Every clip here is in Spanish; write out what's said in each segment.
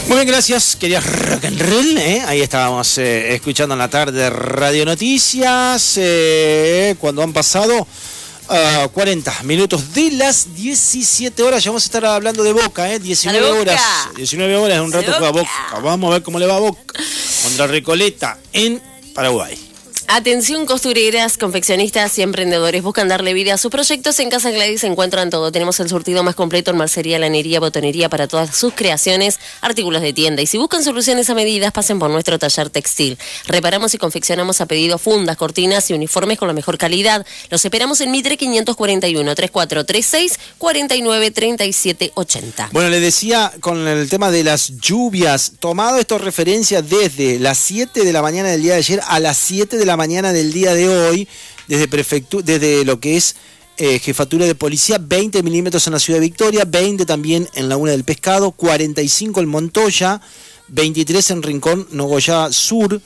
Muy bien, gracias. Querías rock and roll, Ahí estábamos escuchando en la tarde Radio Noticias. Cuando han pasado 40 minutos de las 17 horas, ya vamos a estar hablando de Boca, 19 horas. 19 horas, un rato juega Boca. Vamos a ver cómo le va a Boca contra Recoleta en Paraguay. Atención costureras, confeccionistas y emprendedores. Buscan darle vida a sus proyectos. En Casa Gladys encuentran todo. Tenemos el surtido más completo en mercería, lanería, botonería para todas sus creaciones, artículos de tienda. Y si buscan soluciones a medidas, pasen por nuestro taller textil. Reparamos y confeccionamos a pedido fundas, cortinas y uniformes con la mejor calidad. Los esperamos en Mitre 541 3436 49 37 80. Bueno, le decía con el tema de las lluvias, tomado esto referencia desde las 7 de la mañana del día de ayer a las 7 de la mañana del día de hoy, desde lo que es Jefatura de Policía, 20 milímetros en la Ciudad de Victoria, 20 también en Laguna del Pescado, 45 en Montoya, 23 en Rincón Nogoyá Sur,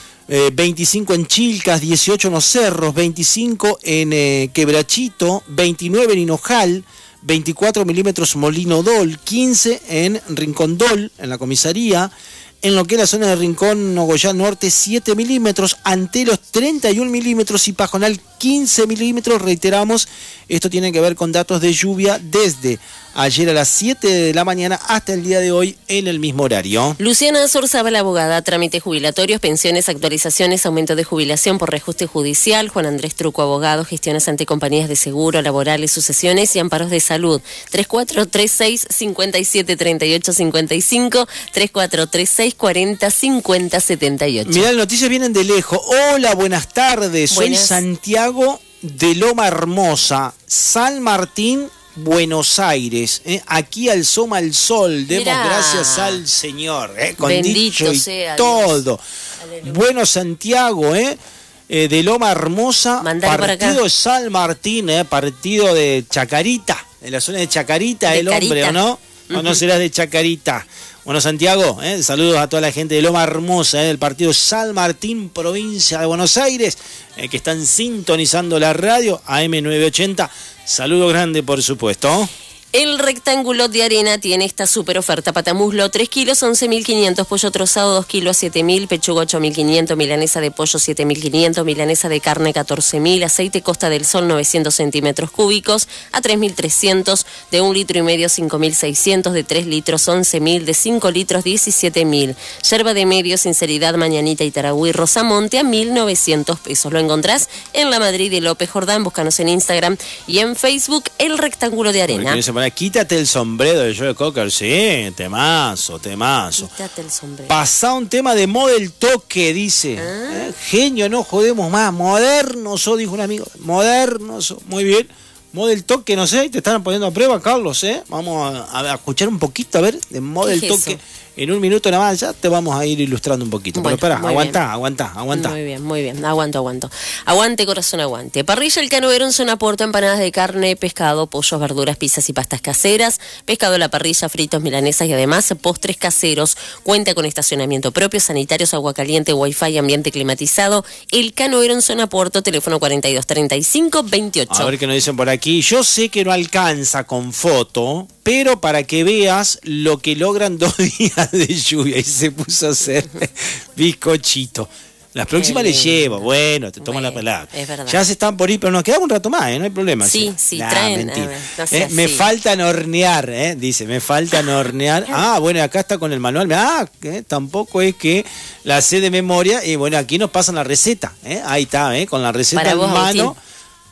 25 en Chilcas, 18 en Los Cerros, 25 en Quebrachito, 29 en Hinojal, 24 milímetros Molino Dol, 15 en Rincón Dol, en la comisaría. En lo que es la zona de Rincón Nogoyá Norte, 7 milímetros, Antelos 31 milímetros y Pajonal 15 milímetros. Reiteramos, esto tiene que ver con datos de lluvia desde ayer a las 7 de la mañana hasta el día de hoy en el mismo horario. Luciana Sorzábal, abogada, trámites jubilatorios, pensiones, actualizaciones, aumento de jubilación por reajuste judicial. Juan Andrés Truco, abogado, gestiones ante compañías de seguro, laborales, sucesiones y amparos de salud. 3436 57 38 55, 3436 40 50 78. Mirá, las noticias vienen de lejos. Hola, buenas tardes. Soy Santiago de Loma Hermosa, San Martín, Buenos Aires. Aquí al Soma al Sol. Demos gracias al Señor. Con bendito dicho y sea todo. Aleluya. Bueno, Santiago, de Loma Hermosa, mandar partido de San Martín, partido de Chacarita, de la zona de Chacarita, el Carita. hombre, ¿o no? ¿O no serás de Chacarita? Bueno, Santiago, saludos a toda la gente de Loma Hermosa, del partido San Martín, provincia de Buenos Aires, que están sintonizando la radio, AM980. Saludo grande, por supuesto. El Rectángulo de Arena tiene esta super oferta. Patamuslo 3 kilos, 11.500. Pollo trozado 2 kilos, 7.000. Pechuga 8.500. Milanesa de pollo 7.500. Milanesa de carne 14.000. Aceite Costa del Sol 900 centímetros cúbicos a 3.300. De 1,5 litros 5.600. De 3 litros 11.000. De 5 litros 17.000. Yerba de medio, Sinceridad, Mañanita y Taragüí, Rosamonte a 1.900 pesos. Lo encontrás en La Madrid de López Jordán. Búscanos en Instagram y en Facebook, El Rectángulo de Arena. Quítate el sombrero de Joe Cocker, sí, temazo. Quítate el sombrero. Pasá un tema de Model Toque, dice. Genio, no jodemos más. Modernoso, dijo un amigo. Modernoso, muy bien. Model Toque, no sé, te están poniendo a prueba, Carlos, Vamos a escuchar un poquito, a ver, de Model Toque. En un minuto nada más ya te vamos a ir ilustrando un poquito. Bueno, pero espera, aguantá. Muy bien. Aguanto. Aguante, corazón, aguante. Parrilla El Canoero, zona Puerto, empanadas de carne, pescado, pollos, verduras, pizzas y pastas caseras. Pescado a la parrilla, fritos, milanesas y además postres caseros. Cuenta con estacionamiento propio, sanitarios, agua caliente, wifi, ambiente climatizado. El Canoero en zona Puerto, teléfono 42 35 28. A ver qué nos dicen por aquí. Yo sé que no alcanza con foto, pero para que veas lo que logran 2 días de lluvia, y se puso a hacer bizcochito. Las próximas le llevo, bueno, te tomo la palabra. Es verdad. Ya se están por ir, pero nos quedamos un rato más, no hay problema. Sí, traen. Mentira. No sé, me faltan hornear, dice, me faltan hornear. Bueno, acá está con el manual. Tampoco es que la sé de memoria, y bueno, aquí nos pasan la receta. Ahí está, con la receta para en vos, mano. Agustín.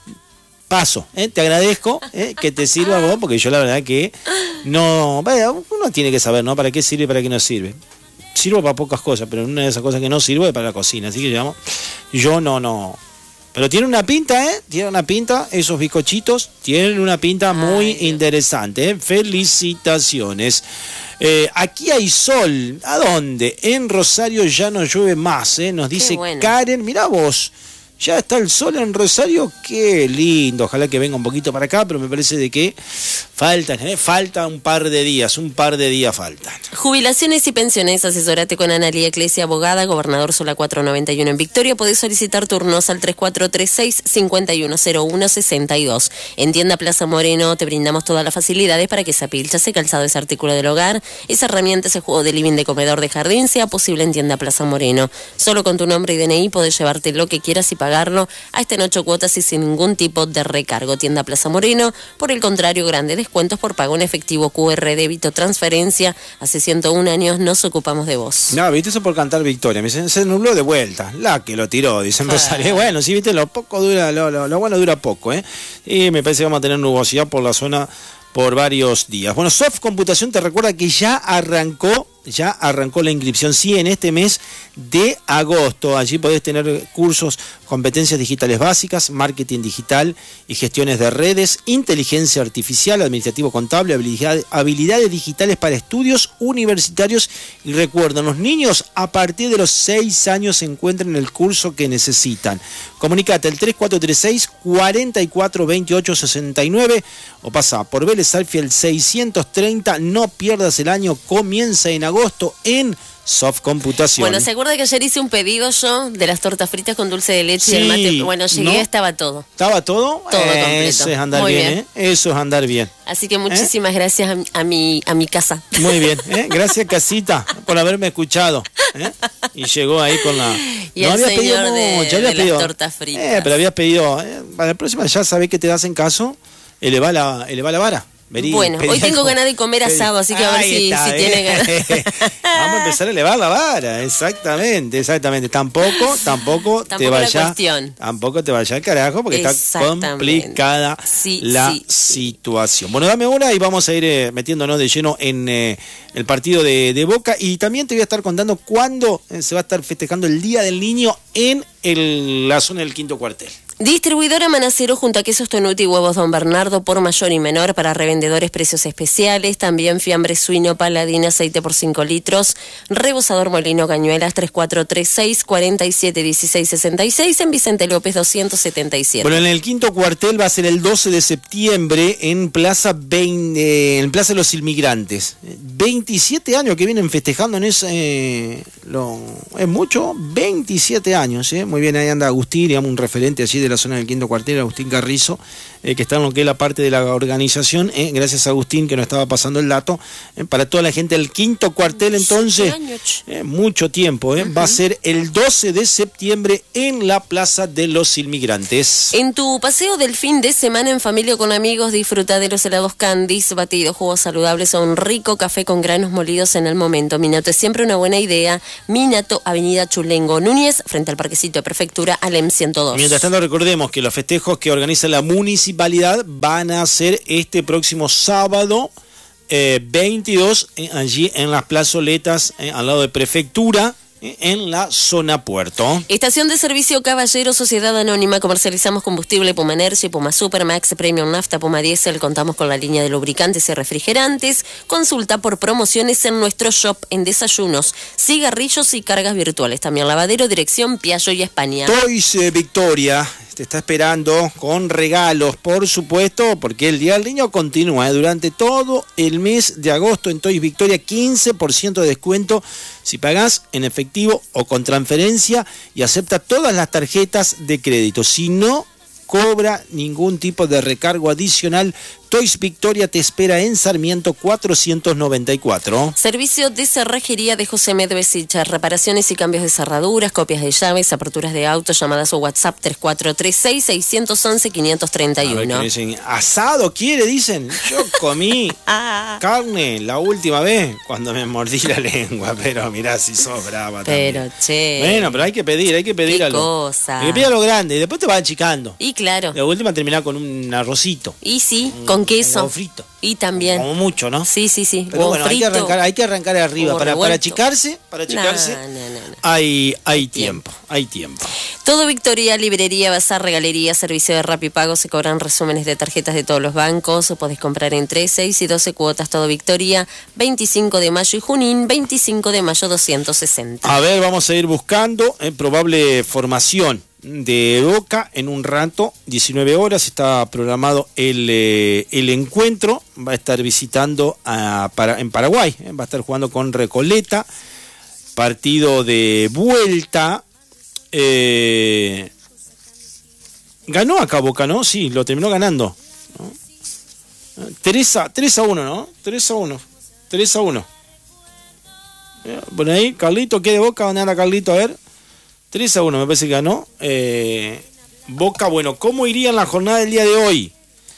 Paso, te agradezco que te sirva a vos, porque yo la verdad que no, uno tiene que saber, ¿no? ¿Para qué sirve y para qué no sirve? Sirvo para pocas cosas, pero una de esas cosas que no sirvo es para la cocina, así que yo no. Pero tiene una pinta, esos bizcochitos tienen una pinta muy interesante, Felicitaciones. Aquí hay sol, ¿a dónde? En Rosario ya no llueve más, nos dice Karen, mirá vos. Ya está el sol en Rosario, qué lindo, ojalá que venga un poquito para acá, pero me parece de que Falta un par de días faltan. Jubilaciones y pensiones, asesorate con Analía Iglesia, abogada, Gobernador Sola 491 en Victoria. Podés solicitar turnos al 3436-510162. En Tienda Plaza Moreno te brindamos todas las facilidades para que esa pilcha, ese calzado, ese artículo del hogar, esa herramienta, ese juego de living, de comedor, de jardín, sea posible en Tienda Plaza Moreno. Solo con tu nombre y DNI podés llevarte lo que quieras y pagarlo hasta en 8 cuotas y sin ningún tipo de recargo. Tienda Plaza Moreno, por el contrario, grandes descuentos por pago en efectivo, QR, débito, transferencia. Hace 101 años nos ocupamos de vos. No, viste, eso por cantar victoria. Me dicen, se nubló de vuelta. La que lo tiró, dicen Rosario. Bueno, sí, viste, lo poco dura, lo bueno dura poco, ¿eh? Y me parece que vamos a tener nubosidad por la zona por varios días. Bueno, Soft Computación te recuerda que ya arrancó la inscripción, sí, en este mes de agosto. Allí podés tener cursos, competencias digitales básicas, marketing digital y gestiones de redes, inteligencia artificial, administrativo contable, habilidades digitales para estudios universitarios. Y recuerden, los niños a partir de los 6 años se encuentran en el curso que necesitan. Comunicate al 3436-442869 o pasa por Vélez Sarsfield 630. No pierdas el año, comienza en agosto en Soft Computación. Bueno, ¿se acuerda que ayer hice un pedido yo de las tortas fritas con dulce de leche y el mate? Bueno, llegué, estaba todo. ¿Estaba todo? Todo completo. Eso es andar Muy bien, ¿eh? Eso es andar bien. Así que muchísimas gracias a mi casa. Muy bien, ¿eh? Gracias, casita, por haberme escuchado, ¿eh? Y llegó ahí con la... Y no el había señor pedido de las tortas fritas. Pero habías pedido... para la próxima ya sabés que te das en caso, eleva la vara. Bueno, hoy tengo ganas de comer asado, así que a ver si tiene ganas. Vamos a empezar a elevar la vara, exactamente. Tampoco te vaya al carajo, porque está complicada la situación. Bueno, dame una y vamos a ir metiéndonos de lleno en el partido de Boca, y también te voy a estar contando cuándo se va a estar festejando el Día del Niño en la zona del Quinto Cuartel. Distribuidora Manacero junto a quesos Tonuti y huevos Don Bernardo por mayor y menor, para revendedores precios especiales. También fiambre suino Paladín, aceite por 5 litros. Rebozador Molino Cañuelas 3436-471666 en Vicente López 277. Bueno, en el Quinto Cuartel va a ser el 12 de septiembre en Plaza de los Inmigrantes. 27 años que vienen festejando en ese... es mucho, 27 años, ¿eh? Muy bien, ahí anda Agustín, digamos, un referente allí de la zona del Quinto Cuartel, Agustín Carrizo, que está en lo que es la parte de la organización. Gracias a Agustín que nos estaba pasando el dato. Para toda la gente del Quinto Cuartel, entonces, mucho tiempo. Va a ser el 12 de septiembre en la Plaza de los Inmigrantes. En tu paseo del fin de semana en familia o con amigos, disfruta de los helados Candies, batidos, jugos saludables o un rico café con granos molidos en el momento. Minato es siempre una buena idea. Minato, Avenida Chulengo Núñez, frente al Parquecito de Prefectura, Alem 102. Mientras tanto, recordemos que los festejos que organiza la municipalidad van a ser este próximo sábado 22, allí en las plazoletas, al lado de Prefectura, en la zona puerto. Estación de servicio Caballero, Sociedad Anónima. Comercializamos combustible Puma Energy, Puma Super, Max Premium Nafta, Puma Diesel. Contamos con la línea de lubricantes y refrigerantes. Consulta por promociones en nuestro shop, en desayunos, cigarrillos y cargas virtuales. También lavadero, dirección Piaggio y España. Toys Victoria te está esperando con regalos, por supuesto, porque el Día del Niño continúa durante todo el mes de agosto en Toys Victoria. 15% de descuento si pagás en efectivo o con transferencia, y acepta todas las tarjetas de crédito. Si no cobra ningún tipo de recargo adicional. Toys Victoria te espera en Sarmiento 494. Servicio de cerrajería de José Medvesich, reparaciones y cambios de cerraduras, copias de llaves, aperturas de autos, llamadas o WhatsApp 3436-611-531. A ver, dicen, asado quiere, dicen. Yo comí carne la última vez cuando me mordí la lengua, pero mirá si sos brava también. Pero che. Bueno, pero hay que pedir algo. Cosa. Hay que pedir a lo grande y después te va achicando. Y claro. La última terminar con un arrocito. Y sí, con queso. Huevo frito. Y también. Como mucho, ¿no? Sí. Pero bueno, frito, hay que arrancar arriba. Para achicarse, no. Hay tiempo. Todo Victoria, librería, bazar, regalería, servicio de Rapipago. Se cobran resúmenes de tarjetas de todos los bancos. Podés comprar en 3, 6 y 12 cuotas. Todo Victoria, 25 de mayo y Junín, 25 de mayo 260. A ver, vamos a ir buscando probable formación de Boca en un rato, 19 horas, está programado el encuentro, va a estar visitando en Paraguay, va a estar jugando con Recoleta, partido de vuelta. Ganó acá Boca, ¿no? Sí, lo terminó ganando, ¿no? 3-1, ¿no? 3-1. Por ahí, Carlito, ¿qué de Boca? ¿Dónde anda Carlito? A ver. 3-1, me parece que ganó. Boca, bueno, ¿cómo iría en la jornada del día de hoy?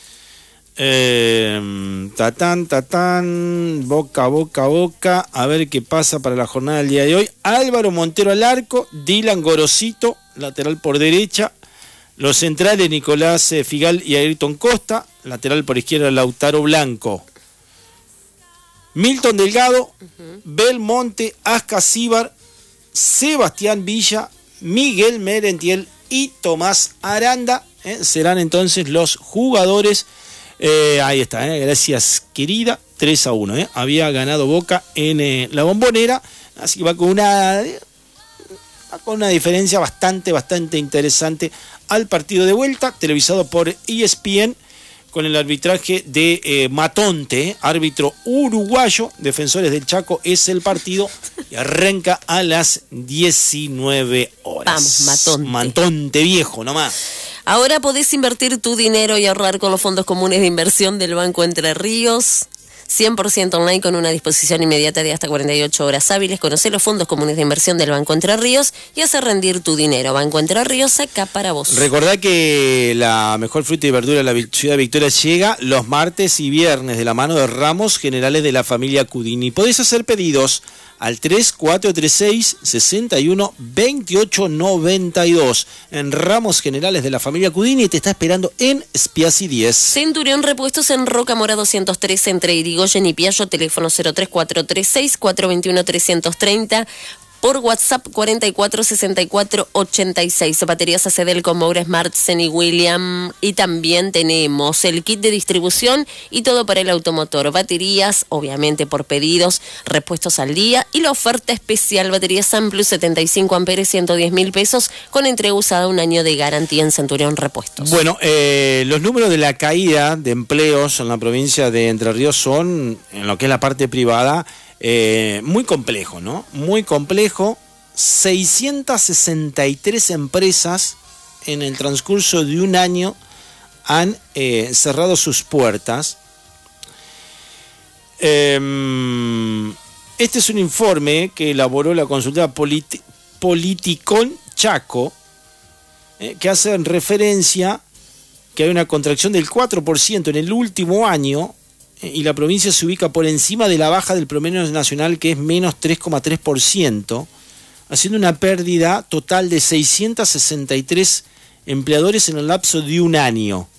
Boca. A ver qué pasa para la jornada del día de hoy. Álvaro Montero al arco, Dylan Gorosito, lateral por derecha. Los centrales, Nicolás Figal y Ayrton Costa. Lateral por izquierda, Lautaro Blanco. Milton Delgado, Belmonte, Ascasíbar, Sebastián Villa, Miguel Merentiel y Tomás Aranda. Serán entonces los jugadores. Ahí está, gracias querida. 3-1. Había ganado Boca en la Bombonera. Así que va con una diferencia bastante interesante al partido de vuelta, televisado por ESPN, con el arbitraje de Matonte, árbitro uruguayo. Defensores del Chaco es el partido y arranca a las 19 horas. Vamos, Matonte viejo, nomás. Ahora podés invertir tu dinero y ahorrar con los fondos comunes de inversión del Banco Entre Ríos. 100% online con una disposición inmediata de hasta 48 horas hábiles. Conoce los fondos comunes de inversión del Banco Entre Ríos y hace rendir tu dinero. Banco Entre Ríos, acá para vos. Recordá que la mejor fruta y verdura de la ciudad de Victoria llega los martes y viernes de la mano de Ramos Generales de la familia Cudini. Podés hacer pedidos al 3436-612892 en Ramos Generales de la familia Cudini. Te está esperando en Spiazzi 10. Centurión Repuestos en Roca Mora 203 entre Irigoyen y Piallo, teléfono 03436-421-330. Por WhatsApp 446486. Baterías ACDL con Moura Smart, Seny William. Y también tenemos el kit de distribución y todo para el automotor. Baterías, obviamente por pedidos, repuestos al día. Y la oferta especial, baterías Samplus 75 amperes, 110.000 pesos, con entrega usada, un año de garantía en Centurión Repuestos. Bueno, los números de la caída de empleos en la provincia de Entre Ríos son, en lo que es la parte privada, muy complejo, ¿no? Muy complejo. 663 empresas en el transcurso de un año han cerrado sus puertas. Este es un informe que elaboró la consultora Politicón Chaco, que hace referencia que hay una contracción del 4% en el último año, y la provincia se ubica por encima de la baja del promedio nacional, que es menos 3,3%, haciendo una pérdida total de 663 empleadores en el lapso de un año.